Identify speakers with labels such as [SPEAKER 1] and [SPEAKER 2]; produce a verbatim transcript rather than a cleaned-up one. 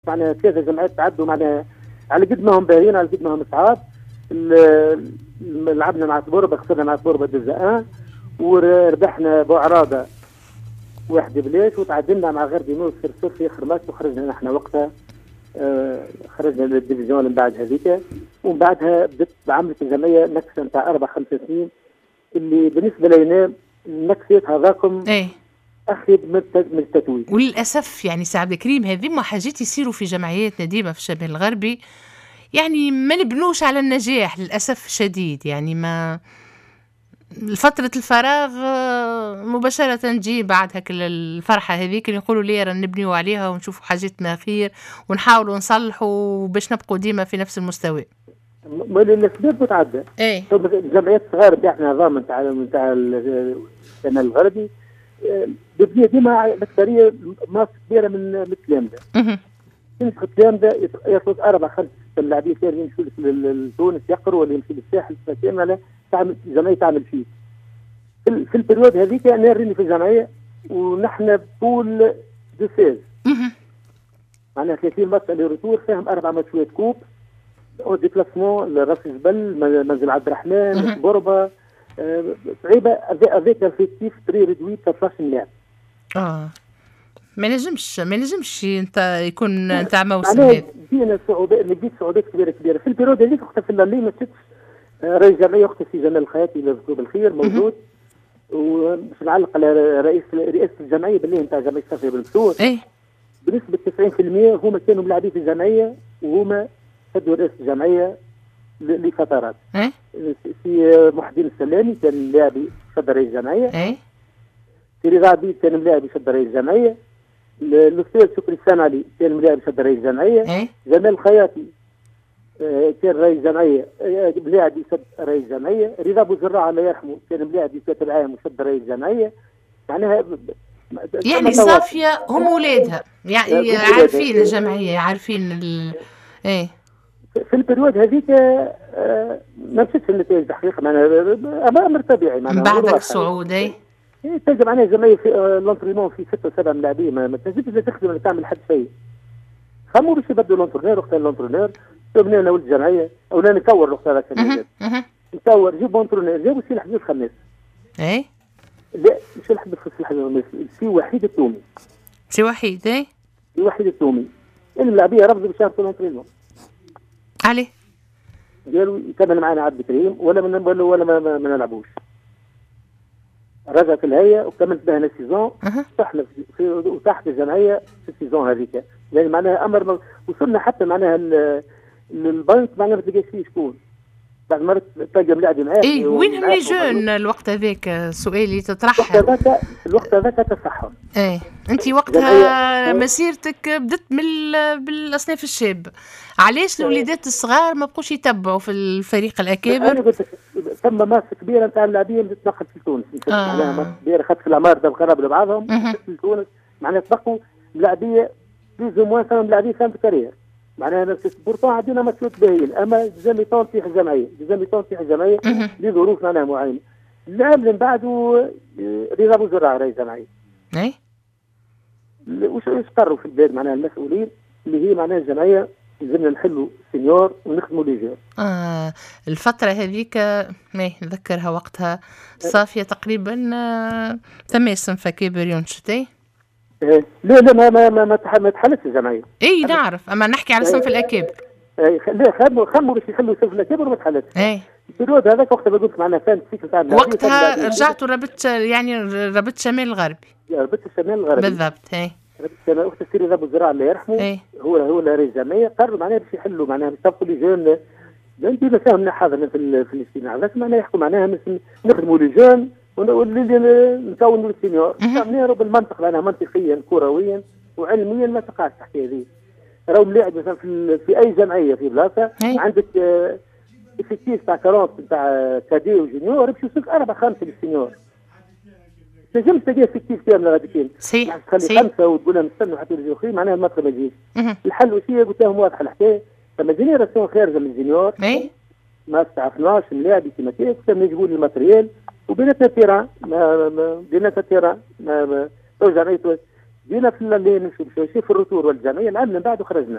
[SPEAKER 1] معناها ثلاثة جمعيات تعدوا معناها على قد ما هم باهيين على قد ما هم صعاب. لعبنا مع تبوربا، خسرنا مع تبوربا جزء وربحنا بوعراضة واحد بلاش، وتعادلنا مع غير دينور صفر صفر في اخر ماتش، وخرجنا نحن وقتها آه خرجنا للديفيزيون من بعد هذيك. ومن بعدها بدت عملت الجمعيه نكسه نتاع اربع خمس سنين اللي بالنسبه لنا النكسات هذاكم
[SPEAKER 2] ايه
[SPEAKER 1] اخذ من التتويج.
[SPEAKER 2] وللاسف يعني سي عبد الكريم هذيما حاجات يصيروا في جمعياتنا ديما في الشمال الغربي، يعني ما نبنوش على النجاح للاسف الشديد. يعني ما فترة الفراغ مباشرة تجي بعد هك الفرحة هذيك اللي يقولوا لي راه نبنيو عليها ونشوفوا حاجتنا خير ونحاولوا نصلحوا باش نبقوا ديما في نفس المستوى.
[SPEAKER 1] الاسباب متعدده.
[SPEAKER 2] ايه
[SPEAKER 1] الجمعيات الصغار تاعنا نظام نتاع نتاع الشمال الغربي بتبني ديما الاكثريه ماس كبيره من من التلامذه. تنسخ التلامذه ياخذ اربع خمس ست لاعبين كانوا يمشوا لتونس يقروا ولا يمشوا للساحل فكان تعمل الجمعيه تعمل فيه. في, في البريود هذيك انا راني في الجمعيه ونحن بطول دو سيز. معناها ثلاثين ماتش اللي ريتور فيهم اربع ماتشات كوب او ديبلاسمون لراس الجبل منزل عبد الرحمن بوربا صعيبه افيك افيكتيف تري ريدوي ثلاثة عشر لاعب.
[SPEAKER 2] اه ما نجمش ما نجمش انت يكون نتاع موسم هذا.
[SPEAKER 1] دينا صعوبات لقيت صعوبات كبيره كبيره في البيريود هذيك وقت في اللي ما شفتش رئيس الجمعيه وقت في جمال الخياطي الله يذكره بالخير موجود ومش نعلق على رئيس رئاسه الجمعيه باللي نتاع جمعيه صافيه بالمسور.
[SPEAKER 2] ايه
[SPEAKER 1] بنسبه تسعين بالمئة هما كانوا ملاعبين في الجمعيه وهما شدوا رئاسه الجمعيه لفترات.
[SPEAKER 2] ايه
[SPEAKER 1] في محي الدين السلامي كان لاعبي شد رئيس الجمعيه.
[SPEAKER 2] ايه
[SPEAKER 1] في رضا عبيد كان ملاعبي شد رئيس الجمعيه. الاستاذ شكري السنالي كان ملاعبي شد رئيس الجمعيه.
[SPEAKER 2] ايه
[SPEAKER 1] جمال الخياطي كان رئيس جمعيه ملاعب يسد رئيس جمعيه. رضا ابو زراعه الله يرحمه كان ملاعب كاتب عام وسد رئيس جمعيه. معناها
[SPEAKER 2] يعني صافيه هم ولادها يعني عارفين الجمعيه عارفين ال... ايه
[SPEAKER 1] في البريود هذيك ما مشيتش النتائج الحقيقه معناها امر طبيعي معناها
[SPEAKER 2] بعدك الصعود. ايه
[SPEAKER 1] تنجم معناها جمعيه في لونترينون في ستة سبعة ملاعبين ما تنجمش تخدم ولا تعمل حد شيء. خمو باش يبدلوا لونترينور وقت اللونترينور بنينا ولد الجمعيه او لا نكور وقت هذاك نكور جيب لونترينور جابوا سي الحديث الخميس.
[SPEAKER 2] ايه
[SPEAKER 1] لا مش الحديث الخميس الخميس سي وحيد التومي.
[SPEAKER 2] سي وحيد. ايه
[SPEAKER 1] سي وحيد التومي الملاعبيه رفضوا باش يهبطوا لونترينور.
[SPEAKER 2] عليه؟
[SPEAKER 1] قالوا يكمل معنا عبد الكريم ولا من ولا ولا ما, ما, ما نلعبوش. رجعت الهيئه وكملت بها السيزون صحنا في وتحت الجمعيه في السيزون هذيك يعني معناها امر وصلنا حتى معناها البنك معناها ما تلقاش فيه شكون بعد مرات تلقى ملاعب معاك.
[SPEAKER 2] ايه وين لي جون الوقت هذاك سؤالي تطرح
[SPEAKER 1] الوقت هذاك الوقت هذاك تصحى.
[SPEAKER 2] ايه انت وقتها مسيرتك بدت من بالاصناف الشاب، علاش الوليدات الصغار ما بقوش يتبعوا في الفريق الاكابر؟
[SPEAKER 1] انا قلت ثم ماسه كبيره نتاع اللاعبين بتتنقل في تونس معناها ماسه كبيره خدت في العمار دابا قراب لبعضهم في تونس معناها تبقوا لاعبيه بليز او موان سنه لاعبين سنه كارير معناها بورتون عندنا ماتشات باهيين اما جزامي طون في الجمعيه جزامي طون في الجمعيه لظروف معناها معينه. العام من بعده رضا ابو زراعه رئيس الجمعيه.
[SPEAKER 2] اي
[SPEAKER 1] وش قرروا في البلاد معناها المسؤولين اللي هي معناها الجمعيه لازمنا نحلوا سينيور ونخدموا ليجور.
[SPEAKER 2] اه الفتره هذيك ما نذكرها وقتها صافيه تقريبا آه تماسم فكابر يونشتي.
[SPEAKER 1] إيه. لا لا ما ما ما, ما تحلتش الجمعيه.
[SPEAKER 2] اي نعرف اما نحكي على صنف الاكابر.
[SPEAKER 1] اي لا خدموا خموا باش يحلوا صنف الاكابر وما تحلتش.
[SPEAKER 2] اي
[SPEAKER 1] البريود هذاك وقت ما قلت معناها كان السيكل تاع
[SPEAKER 2] وقتها رجعتوا ربط يعني ربط شمال الغربي.
[SPEAKER 1] ربط الشمال الغربي
[SPEAKER 2] بالضبط. اي
[SPEAKER 1] ربط الشمال وقت السيري ذا ابو زراعه الله يرحمه.
[SPEAKER 2] اي
[SPEAKER 1] هو هو رئيس الجمعيه قرر معناها باش يحلوا معناها باش يطبقوا لي جون انت ما فاهمنا حاضرنا في في الاجتماع لكن معناها يحكوا معناها نخدموا لي جون ونولي نكونوا السينيور نعملوا بالمنطق معناها منطقيا كرويا وعلميا ما تقعش الحكايه هذه. راهو ملاعب مثلا في, في اي جمعيه في بلاصه عندك افكتيف تاع ثلاثين تاع كادي وجونيور يمشي يوصلك اربعه خمسه للسينيور. تنجم تلقى افكتيف كامله غادي
[SPEAKER 2] صحيح
[SPEAKER 1] تخلي خمسه وتقول لهم نستنوا حتى يجيو اخرين معناها المطلب ما يجيش. الحل وش هي؟ قلت لهم واضحه الحكايه ثم جينيراسيون خارجه من الجونيور ما استعرفناش ملاعب كيما كيف كانوا يجيبوا لي الماتريال وبيناتنا تيران ما بيناتنا تيران ما توجع جينا في اللي نمشي في الروتور والجمعيه العام من بعد وخرجنا.